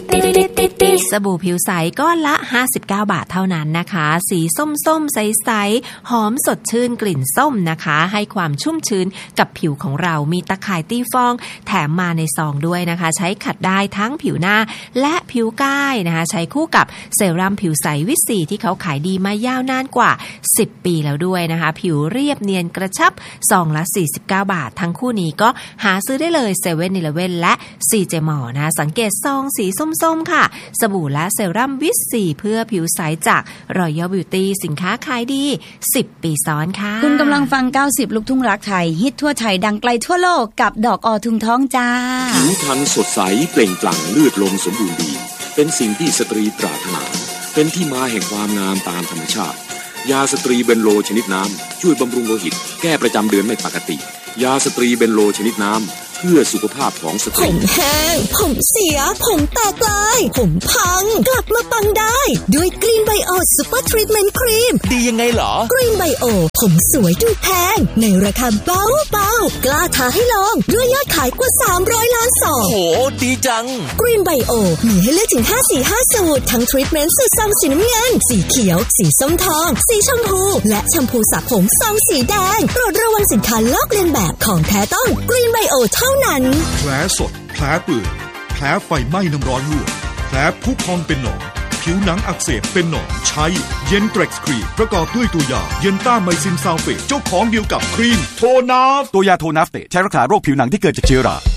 สบู่ผิวใสก้อนละ59 บาทเท่านั้นนะคะสีส้มๆใสๆหอมสดชื่นกลิ่นส้มนะคะให้ความชุ่มชื้นกับผิวของเรามีตะข่ายตีฟองแถมมาในซองด้วยนะคะใช้ขัดได้ทั้งผิวหน้าและผิวกายนะคะใช้คู่กับเซรั่มผิวใสวิตซีที่เขาขายดีมายาวนานกว่า10 ปีแล้วด้วยนะคะผิวเรียบเนียนกระชับซองละ49 บาททั้งคู่นี้ก็หาซื้อได้เลยเซเว่นอีเลฟเว่นและ CJ Mall นะสังเกตซองสีส้มๆค่ะสบู่และเซรั่มวิตซีเพื่อผิวใสจาก Royal Beauty สินค้าขายดี10 ปีซ้อนค่ะคุณกำลังฟัง90ลูกทุ่งรักไทยฮิตทั่วไทยดังไกลทั่วโลกกับดอกอทุมท้องจ้าผิวพรรณสดใสเปล่งปลั่งเลือดลมสมบูรณ์ดีเป็นสิ่งที่สตรีปรารถนาเป็นที่มาแห่งความงามตามธรรมชาติยาสตรีเบนโลชนิดน้ำช่วยบำรุงโลหิตแก้ประจำเดือนไม่ปกติยาสตรีเบนโลชนิดน้ำเพื่อสุขภาพของสตรีผมแห้งผมเสียผมแตกลายผมพังกลับมาปังได้ด้วยกรีนไบโอซุปเปอร์ทรีทเมนต์ครีมดียังไงเหรอกรีนไบโอผมสวยดูแพงในราคาเบาๆกล้าท้าให้ลองด้วยยอดขายกว่า300 ล้านซองโหดีจังกรีนไบโอมีให้เลือกถึง5 สูตรทั้งทรีทเมนต์สูตรซองสีน้ำเงินสีเขียวสีส้มทองสีชมพูและแชมพูสระผมซองสีแดงโปรดระวังสินค้าลอกเลียนแบบของแท้ต้องกรีนไบโอเท่านั้นแผลสดแผลเปื่อยแผลไฟไหม้น้ำร้อนลวกแผลพุพองเป็นหนองผิวหนังอักเสบเป็นหนองใช้เย็นเทร็กซ์ครีมประกอบด้วยตัวยาเย็นต้าไมซินซัลเฟตเจ้าของเดียวกับครีมโทนาฟตัวยาโทนาฟเตใช้รักษาโรคผิวหนังที่เกิดจากเชื้อรา